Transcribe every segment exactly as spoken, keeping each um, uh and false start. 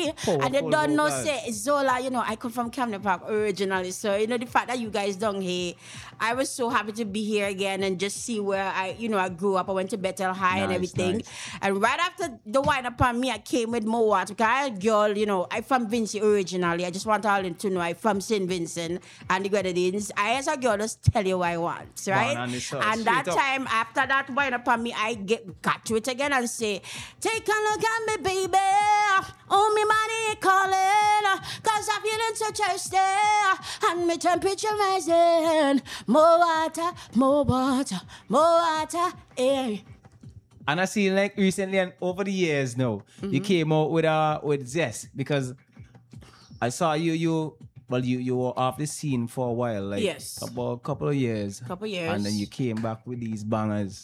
me. Powerful And they don't know, vocals. say, Zola, you know, I come from Camden Park originally. So, you know, the fact that you guys don't here, I was so happy to be here again and just see where I, you know, I grew up. I went to Bethel High and Nice, everything. nice. And right after the wine upon me, I came with more water. Because I, girl, you know, I'm from Vincy originally. I just want all them to know I'm from Saint Vincent and the Grenadines. I, as a girl, just tell you what I want, right? on the source, And that straight up. time, after that wine upon me, I get got to it again and say, take a look at me, baby. Oh, me money calling. Cause I'm feeling so thirsty. And my temperature rising. More water, more water, more water. Eh. And I see like recently and over the years now, Mm-hmm. you came out with uh with Zest because I saw you you well you you were off the scene for a while, like Yes. about a couple of years. Couple years. And then you came back with these bangers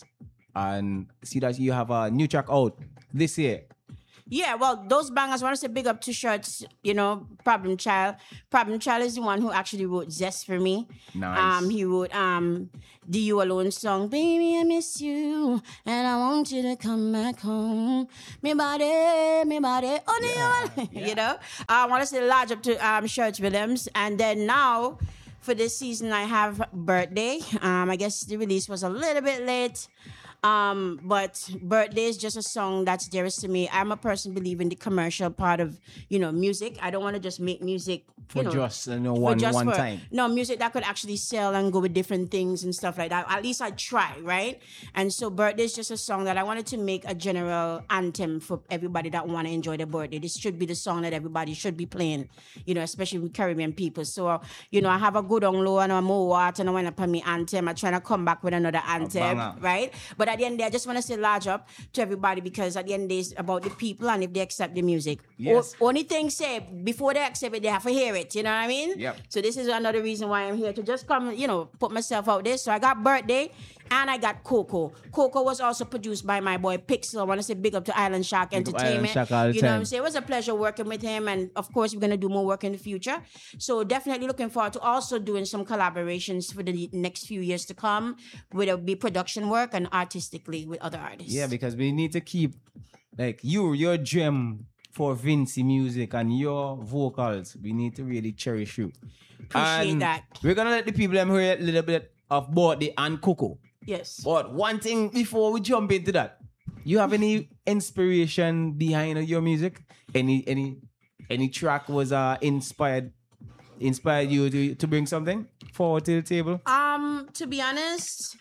and see that you have a new track out this year. Yeah, well, those bangers, I want to say big up to Shirts, you know, Problem Child. Problem Child is the one who actually wrote Zest for me. Nice. Um, he wrote um the You Alone song, Baby, I miss you, and I want you to come back home. Me body, me body, only you, you know. I want to say large up to um Shirts Williams. And then now, for this season, I have Birthday. Um, I guess the release was a little bit late. Um, but Birthday is just a song that's dearest to me. I'm a person believing the commercial part of, you know, music. I don't want to just make music For you know, just you know, for one just one for- time. No, music that could actually sell and go with different things and stuff like that. At least I try, right? And so Birthday is just a song that I wanted to make a general anthem for everybody that want to enjoy their birthday. This should be the song that everybody should be playing, you know, especially with Caribbean people. So, you know, I have a good on low and a more water and I want to put me anthem. I'm trying to come back with another anthem, banger. right? But at the end of the day, I just want to say large up to everybody because at the end of the day, it's about the people and if they accept the music. Yes. O- only thing say, before they accept it, they have to hear it. You know what I mean? Yep. So this is another reason why I'm here to just come, you know, put myself out there. So I got Birthday and I got Coco. Coco was also produced by my boy Pixel. I want to say big up to Island Shark Big up Entertainment. Island Shark all the you know what time. I'm saying? It was a pleasure working with him. And of course, we're going to do more work in the future. So definitely looking forward to also doing some collaborations for the next few years to come. Whether it be production work and artistically with other artists. Yeah, because we need to keep like you, your gem for Vincy music and your vocals. We need to really cherish you. Appreciate And that. We're gonna let the people them hear a little bit of Birthday and Coco. Yes. But one thing before we jump into that, you have any inspiration behind your music? Any any any track was uh inspired inspired you to, to bring something forward to the table? Um, to be honest,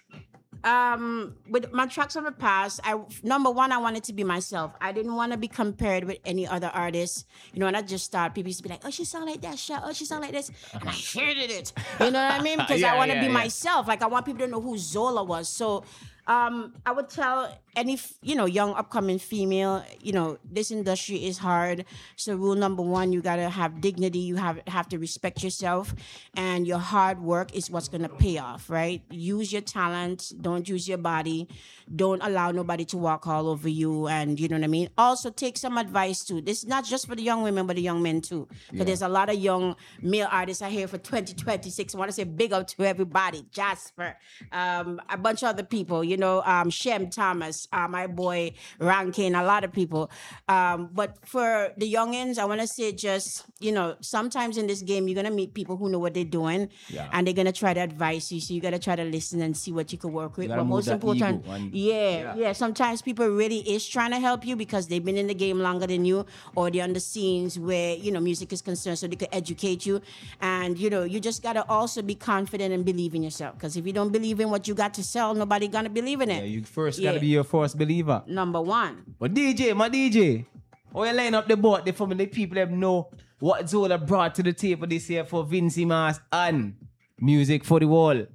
um, with my tracks of the past, I number one, I wanted to be myself. I didn't want to be compared with any other artist. You know, and I just started, people used to be like, "Oh, she sound like that, shot. Oh, she sound like this," and I hated it. You know what I mean? Because Yeah, I want to yeah, be yeah. myself. Like I want people to know who Zola was. So. Um, I would tell any, f- you know, young upcoming female, you know, this industry is hard. So rule number one, you gotta have dignity. You have have to respect yourself, and your hard work is what's gonna pay off, right? Use your talent. Don't use your body. Don't allow nobody to walk all over you, and you know what I mean. Also, take some advice too. This is not just for the young women, but the young men too. Because there's a lot of young male artists out here for twenty twenty-six. I want to say big up to everybody, Jasper, um, a bunch of other people. You know, um, Shem Thomas, uh, my boy Rankin, a lot of people. Um, but for the youngins, I want to say just, you know, sometimes in this game, you're going to meet people who know what they're doing Yeah. and they're going to try to advise you. So you got to try to listen and see what you can work with. gotta But move most that important, ego and- yeah, Yeah. yeah, sometimes people really is trying to help you because they've been in the game longer than you or they're on the scenes where, you know, music is concerned so they could educate you. And, you know, you just got to also be confident and believe in yourself because if you don't believe in what you got to sell, nobody going to believe in it. Yeah, you first Yeah. gotta be your first believer. Number one. But D J, my D J, oh, you line up the board there for me, the people them know what Zola brought to the table this year for Vincy Mas and Music for the Wall.